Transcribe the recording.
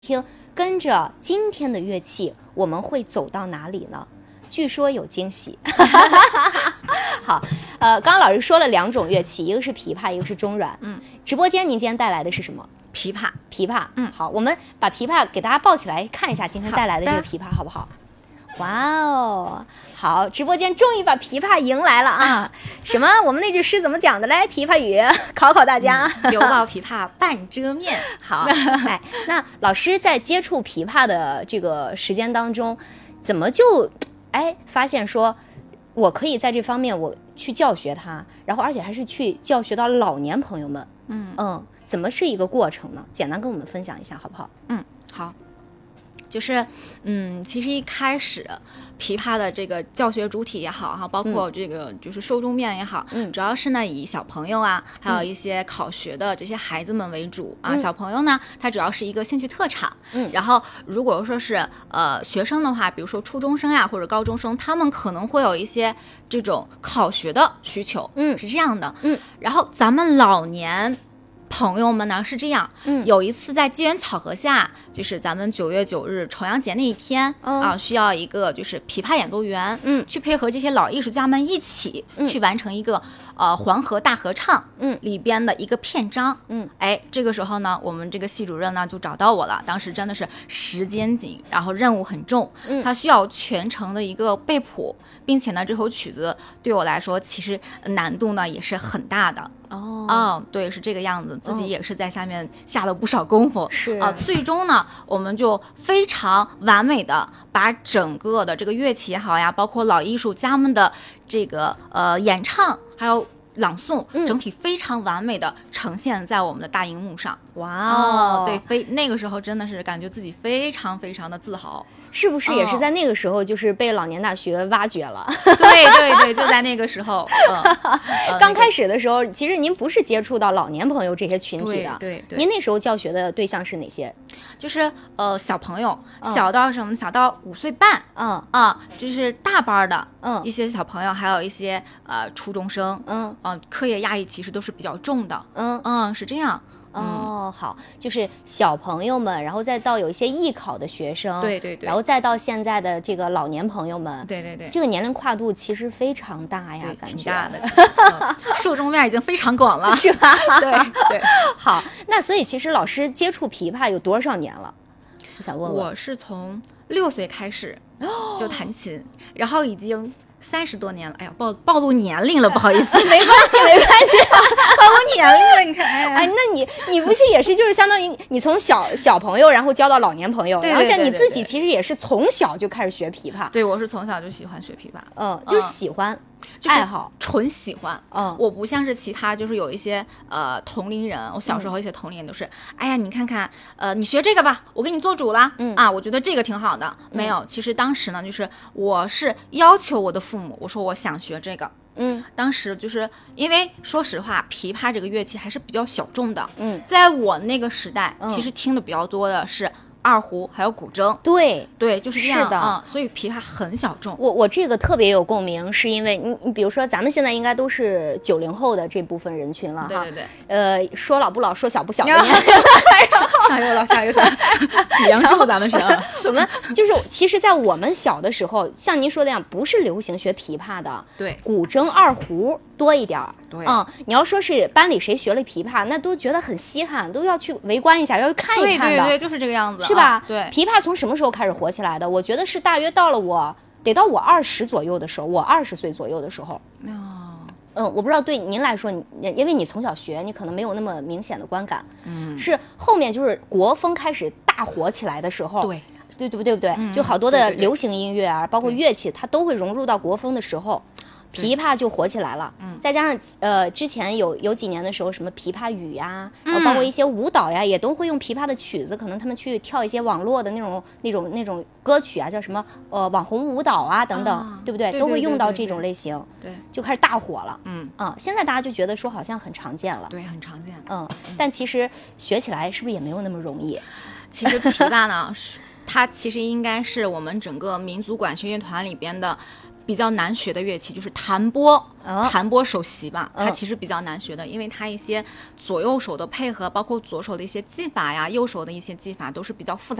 听，跟着今天的乐器我们会走到哪里呢？据说有惊喜。好，刚刚老师说了2种乐器，一个是琵琶，一个是中阮。直播间您今天带来的是什么？ 琵琶。 琵琶。好，我们把琵琶给大家抱起来看一下，今天带来的这个琵琶好不好？哇哦，好，直播间终于把琵琶迎来了啊！什么？我们那句诗怎么讲的嘞？琵琶语，考考大家。 犹抱琵琶半遮面。 好，那老师在接触琵琶的这个时间当中，怎么就发现说，我可以在这方面我去教学它，然后而且还是去教学到老年朋友们。怎么是一个过程呢？简单跟我们分享一下好不好？ 好。就是其实一开始琵琶的这个教学主体也好哈，包括这个就是受众面也好，主要是呢以小朋友啊，还有一些考学的这些孩子们为主啊。小朋友呢，他主要是一个兴趣特长。然后如果说是学生的话，比如说初中生呀或者高中生，他们可能会有一些这种考学的需求。是这样的。然后咱们老年朋友们呢是这样，有一次在机缘巧合下，就是咱们9月9日重阳节那一天需要一个就是琵琶演奏员，去配合这些老艺术家们一起去完成一个黄河大合唱里边的一个篇章。这个时候呢，我们这个系主任呢就找到我了，当时真的是时间紧，然后任务很重，他需要全程的一个背谱，并且呢这首曲子对我来说其实难度呢也是很大的。对，是这个样子，自己也是在下面下了不少功夫。 是最终呢，我们就非常完美的把整个的这个乐器也好呀，包括老艺术家们的这个演唱还有朗诵，整体非常完美的呈现在我们的大荧幕上。 哇对，那个时候真的是感觉自己非常非常的自豪。 是不是也是在那个时候就是被老年大学挖掘了？ 对，就在那个时候。 刚开始的时候，其实您不是接触到老年朋友这些群体的。 对。 您那时候教学的对象是哪些？ 就是小朋友，小到什么？小到5岁半。就是大班的一些小朋友，还有一些初中生。课业压力其实都是比较重的。是这样。 好，就是小朋友们，然后再到有一些艺考的学生， 对， 然后再到现在的这个老年朋友们， 对， 这个年龄跨度其实非常大呀，感觉挺大的，受众面已经非常广了， 是吧？ 对。 好，那所以其实老师接触琵琶有多少年了？我想问问。 我是从6岁开始就弹琴，然后已经30多年了。哎呀，暴露年龄了，不好意思。 没关系， 暴露年龄了，你看。 那你不是也是就是相当于你从小朋友，然后教到老年朋友， 对， 然后像你自己其实也是从小就开始学琵琶。 对，我是从小就喜欢学琵琶。 就是喜欢。爱好， 纯喜欢。我不像是其他，就是有一些同龄人，我小时候一些同龄人都是，哎呀，你看看，你学这个吧，我给你做主了。我觉得这个挺好的。没有，其实当时呢，就是我是要求我的父母，我说我想学这个。当时就是因为说实话，琵琶这个乐器还是比较小众的。在我那个时代，其实听的比较多的是二胡还有古筝。对，就是这样。 是的。 所以琵琶很小众。 我这个特别有共鸣，是因为你比如说咱们现在应该都是90后的这部分人群了哈。 对。 说老不老，说小不小的上有老下有小，梁祝咱们是。 我们就是其实在我们小的时候，像您说的样，不是流行学琵琶的。 对。 古筝二胡多一点。 对。 你要说是班里谁学了琵琶，那都觉得很稀罕，都要去围观一下，要去看一看的。 对，就是这个样子。 是吧？ 对。 琵琶从什么时候开始火起来的？我觉得是大约到了我20左右的时候，我20岁左右的时候。我不知道对您来说，因为你从小学，你可能没有那么明显的观感。是后面就是国风开始大火起来的时候。对不对？就好多的流行音乐啊，包括乐器，它都会融入到国风的时候。琵琶就火起来了。再加上之前有几年的时候，什么琵琶语呀，然后包括一些舞蹈呀，也都会用琵琶的曲子，可能他们去跳一些网络的那种歌曲啊，叫什么网红舞蹈啊等等，对不对？都会用到这种类型。 对， 就开始大火了。现在大家就觉得说好像很常见了。 对，很常见。 但其实学起来是不是也没有那么容易？ 其实琵琶呢，它其实应该是我们整个民族管弦乐团里边的比较难学的乐器就是弹拨，弹拨首席吧，它其实比较难学的，因为它一些左右手的配合，包括左手的一些技法呀，右手的一些技法都是比较复杂